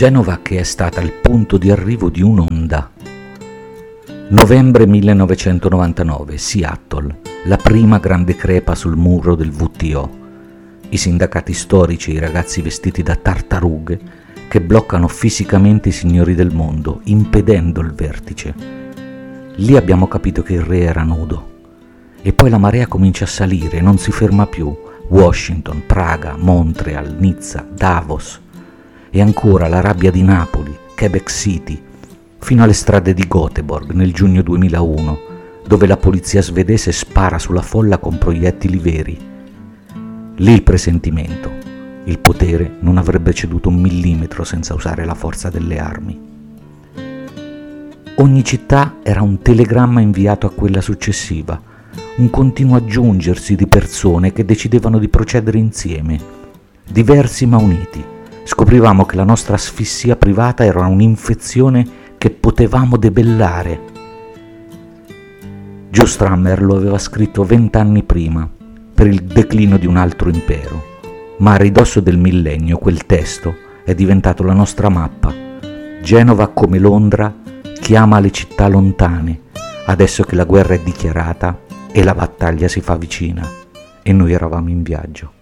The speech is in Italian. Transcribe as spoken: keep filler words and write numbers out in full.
Genova che è stata il punto di arrivo di un'onda. Novembre millenovecentonovantanove, Seattle, la prima grande crepa sul muro del W T O. I sindacati storici e i ragazzi vestiti da tartarughe che bloccano fisicamente i signori del mondo, impedendo il vertice. Lì abbiamo capito che il re era nudo. E poi la marea comincia a salire, non si ferma più. Washington, Praga, Montreal, Nizza, Davos. E ancora la rabbia di Napoli, Quebec City, fino alle strade di Göteborg nel giugno duemilauno, dove la polizia svedese spara sulla folla con proiettili veri. Lì il presentimento. Il potere non avrebbe ceduto un millimetro senza usare la forza delle armi. Ogni città era un telegramma inviato a quella successiva, un continuo aggiungersi di persone che decidevano di procedere insieme, diversi ma uniti. Scoprivamo che la nostra asfissia privata era un'infezione che potevamo debellare. Joe Strummer lo aveva scritto vent'anni prima, per il declino di un altro impero, ma a ridosso del millennio quel testo è diventato la nostra mappa. Genova, come Londra, chiama le città lontane, adesso che la guerra è dichiarata e la battaglia si fa vicina, e noi eravamo in viaggio.